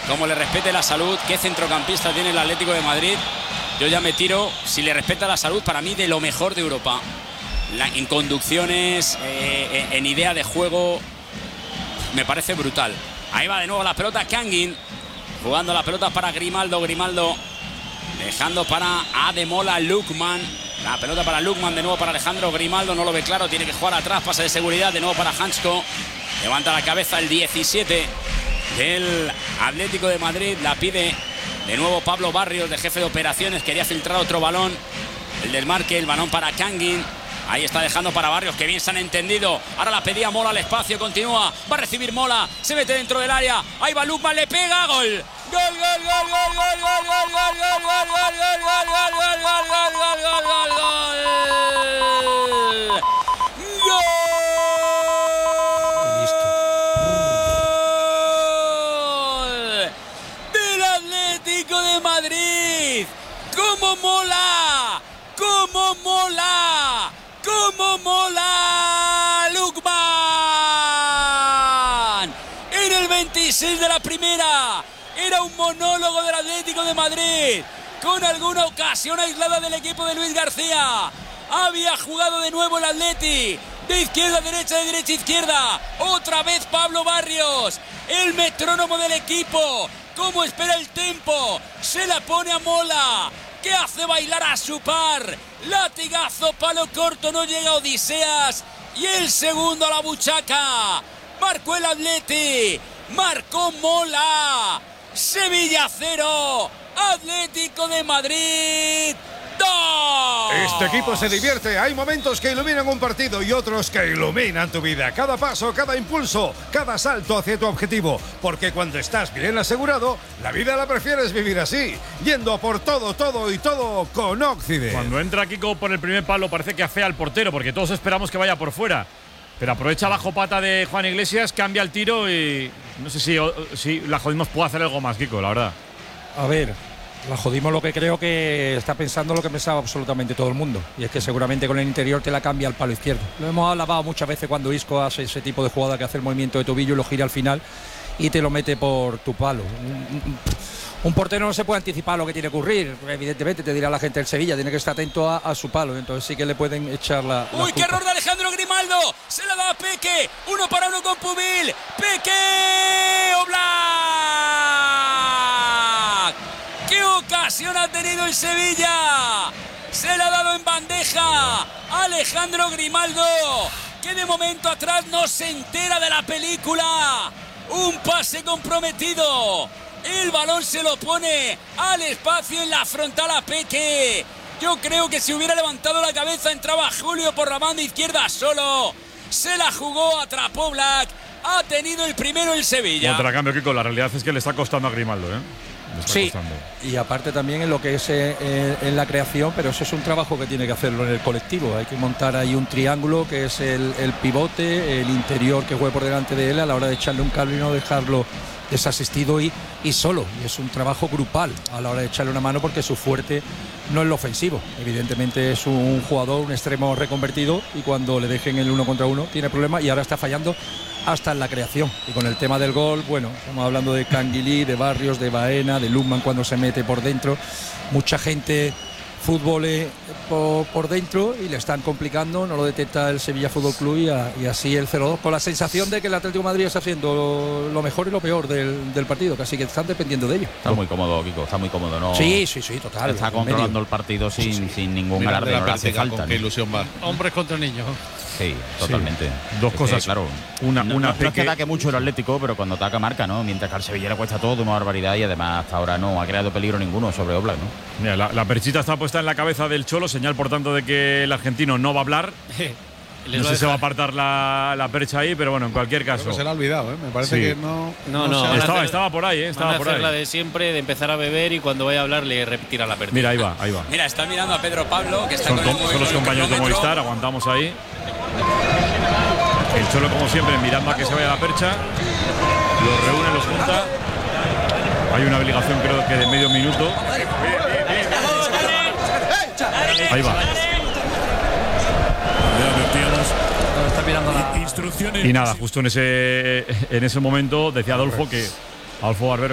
como le respete la salud. ¿Qué centrocampista tiene el Atlético de Madrid? Yo ya me tiro, si le respeta la salud, para mí de lo mejor de Europa. En conducciones, en idea de juego, me parece brutal. Ahí va de nuevo la pelota Kangin, jugando la pelota para Grimaldo. Grimaldo dejando para Ademola Lookman. La pelota para Lookman, de nuevo para Alejandro Grimaldo. No lo ve claro, tiene que jugar atrás, pase de seguridad, de nuevo para Hansko. Levanta la cabeza el 17 del Atlético de Madrid. La pide de nuevo Pablo Barrios, de jefe de operaciones. Quería filtrar otro balón, el del marque, el balón para Kangin. Ahí está dejando para Barrios, que bien se han entendido. Ahora la pedía Mola al espacio, continúa. Va a recibir Mola, se mete dentro del área. Ahí va Lookman, le pega, gol. Gol, gol, gol, gol, gol, gol, gol, gol, gol, gol, gol, del Atlético de Madrid. ¡Cómo mola! ¡Cómo mola! ¡Cómo mola! Lookman en el 26 de la primera. Era un monólogo del Atlético de Madrid, con alguna ocasión aislada del equipo de Luis García. Había jugado de nuevo el Atleti, de izquierda a derecha, de derecha a izquierda. Otra vez Pablo Barrios, el metrónomo del equipo. Cómo espera el tempo, se la pone a Mola, que hace bailar a su par. Latigazo, palo corto, no llega Odiseas. Y el segundo a la buchaca. Marcó el Atleti, marcó Mola. Sevilla 0, Atlético de Madrid 2. Este equipo se divierte. Hay momentos que iluminan un partido y otros que iluminan tu vida. Cada paso, cada impulso, cada salto hacia tu objetivo. Porque cuando estás bien asegurado, la vida la prefieres vivir así, yendo a por todo, todo y todo con Occident. Cuando entra Kiko por el primer palo parece que afea al portero, porque todos esperamos que vaya por fuera. Pero aprovecha la jopata de Juan Iglesias, cambia el tiro y no sé si la Jodimos puede hacer algo más, Kiko, la verdad. A ver, la Jodimos lo que creo que está pensando lo que pensaba absolutamente todo el mundo. Y es que seguramente con el interior te la cambia al palo izquierdo. Lo hemos alabado muchas veces cuando Isco hace ese tipo de jugada que hace el movimiento de tobillo y lo gira al final y te lo mete por tu palo. Un portero no se puede anticipar lo que tiene que ocurrir. Evidentemente, te dirá la gente del Sevilla, tiene que estar atento a su palo. Entonces sí que le pueden echar la ¡Uy, qué error de Alejandro Grimaldo! Se la da a Peque. 1 para 1 con Pubil. ¡Peque! ¡Oblak! ¡Qué ocasión ha tenido el Sevilla! Se la ha dado en bandeja a Alejandro Grimaldo, que de momento atrás no se entera de la película. Un pase comprometido. El balón se lo pone al espacio en la frontal a Peque. Yo creo que si hubiera levantado la cabeza entraba Julio por la banda izquierda solo. Se la jugó, atrapó Black. Ha tenido el primero el Sevilla. Contracambio, Kiko, la realidad es que le está costando a Grimaldo, ¿eh? Sí, y aparte también en lo que es en la creación, pero eso es un trabajo que tiene que hacerlo en el colectivo. Hay que montar ahí un triángulo que es el pivote, el interior que juegue por delante de él a la hora de echarle un cable y no dejarlo desasistido y solo. Y es un trabajo grupal a la hora de echarle una mano, porque su fuerte no es lo ofensivo. Evidentemente es un jugador, un extremo reconvertido, y cuando le dejen el 1 contra 1 tiene problemas, y ahora está fallando hasta en la creación. Y con el tema del gol, bueno, estamos hablando de Canguilí, de Barrios, de Baena, de Lookman cuando se mete por dentro. Mucha gente fútbol por dentro y le están complicando, no lo detecta el Sevilla Fútbol Club y así el 0-2, con la sensación de que el Atlético de Madrid está haciendo lo mejor y lo peor del partido, casi que están dependiendo de ello. Está muy cómodo, Kiko, está muy cómodo, ¿no? Sí, total. Está controlando el partido sin ningún alarde, no le hace falta. Qué ilusión va. Hombres contra niños. Sí, totalmente. Sí. Dos cosas. Claro. Una no es que ataque mucho el Atlético, pero cuando ataca marca, ¿no? Mientras que al Sevilla le cuesta todo, una barbaridad, y además hasta ahora no ha creado peligro ninguno sobre Oblak, ¿no? Mira, la perchita está puesta en la cabeza del Cholo, señal por tanto de que el argentino no va a hablar. No sé si se va a apartar la percha ahí, pero bueno, en cualquier caso. Se le ha olvidado, ¿eh? Me parece que no. Estaba por ahí, estaba por ahí. La de siempre, de empezar a beber y cuando vaya a hablar le retira la percha. Mira, ahí va. Mira, está mirando a Pedro Pablo, que está son los compañeros de Movistar, aguantamos ahí. El Cholo, como siempre, mirando a que se vaya la percha. Los reúne, los junta. Hay una obligación, creo que de medio minuto. Ahí va. Y nada, justo en ese momento decía Adolfo que Adolfo Barbero